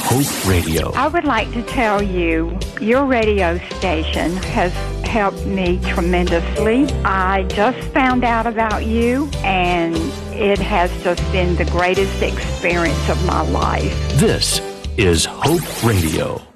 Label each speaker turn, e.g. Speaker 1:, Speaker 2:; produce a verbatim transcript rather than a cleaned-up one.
Speaker 1: Hope Radio.
Speaker 2: I would like to tell you, your radio station has helped me tremendously. I just found out about you, and it has just been the greatest experience of my life.
Speaker 1: This is Hope Radio.